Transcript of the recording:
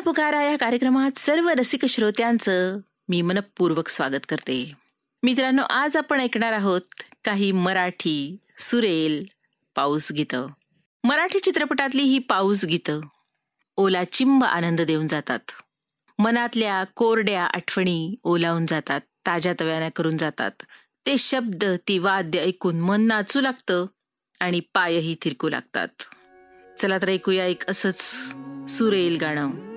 पुकारा या कार्यक्रमात सर्व रसिक श्रोत्यांचं मी मनपूर्वक स्वागत करते. मित्रांनो, आज आपण ऐकणार आहोत काही मराठी सुरेल पाऊस गीतं. मराठी चित्रपटातली ही पाऊस गीतं ओला चिंब आनंद देऊन जातात. मनातल्या कोरड्या आठवणी ओलावून जातात, ताज्या तव्यानं करून जातात. ते शब्द, ती वाद्य ऐकून मन नाचू लागतं आणि पायही थिरकू लागतात. चला तर ऐकूया एक असंच सुरेल गाणं.